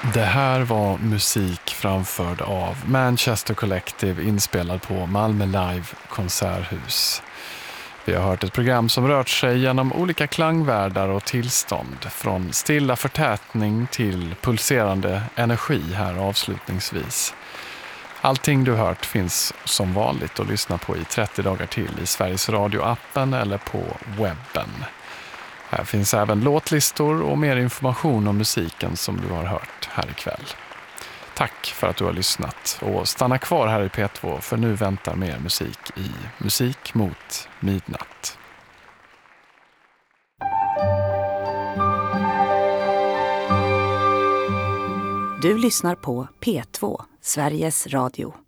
Det här var musik framförd av Manchester Collective inspelad på Malmö Live konserthus. Vi har hört ett program som rört sig genom olika klangvärldar och tillstånd, från stilla förtätning till pulserande energi här avslutningsvis. Allting du hört finns som vanligt att lyssna på i 30 dagar till i Sveriges Radio-appen eller på webben. Här finns även låtlistor och mer information om musiken som du har hört här ikväll. Tack för att du har lyssnat och stanna kvar här i P2 för nu väntar mer musik i Musik mot midnatt. Du lyssnar på P2, Sveriges Radio.